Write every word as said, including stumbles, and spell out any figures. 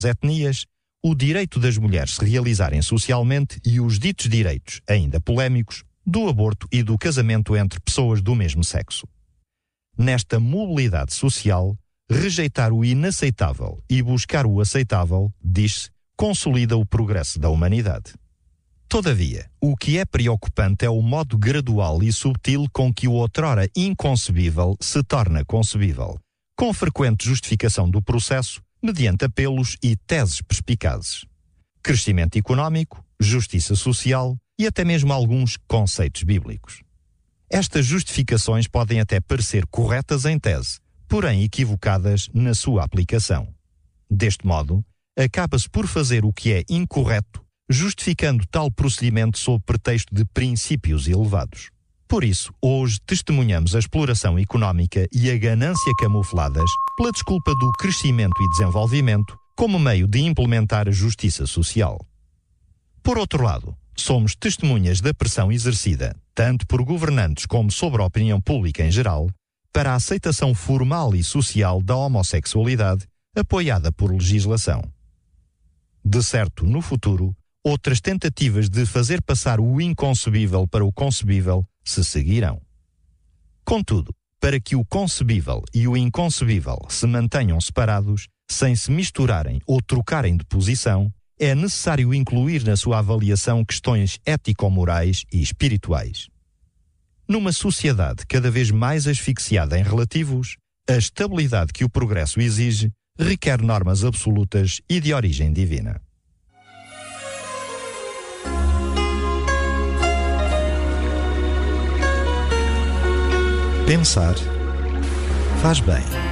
etnias, o direito das mulheres se realizarem socialmente e os ditos direitos, ainda polémicos, do aborto e do casamento entre pessoas do mesmo sexo. Nesta mobilidade social, rejeitar o inaceitável e buscar o aceitável, diz-se, consolida o progresso da humanidade. Todavia, o que é preocupante é o modo gradual e subtil com que o outrora inconcebível se torna concebível, com frequente justificação do processo, mediante apelos e teses perspicazes. Crescimento económico, justiça social e até mesmo alguns conceitos bíblicos. Estas justificações podem até parecer corretas em tese, porém equivocadas na sua aplicação. Deste modo, acaba-se por fazer o que é incorreto, justificando tal procedimento sob pretexto de princípios elevados. Por isso, hoje testemunhamos a exploração económica e a ganância camufladas pela desculpa do crescimento e desenvolvimento como meio de implementar a justiça social. Por outro lado, somos testemunhas da pressão exercida, tanto por governantes como sobre a opinião pública em geral, para a aceitação formal e social da homossexualidade, apoiada por legislação. De certo, no futuro, outras tentativas de fazer passar o inconcebível para o concebível se seguirão. Contudo, para que o concebível e o inconcebível se mantenham separados, sem se misturarem ou trocarem de posição, é necessário incluir na sua avaliação questões ético-morais e espirituais. Numa sociedade cada vez mais asfixiada em relativos, a estabilidade que o progresso exige requer normas absolutas e de origem divina. Pensar faz bem.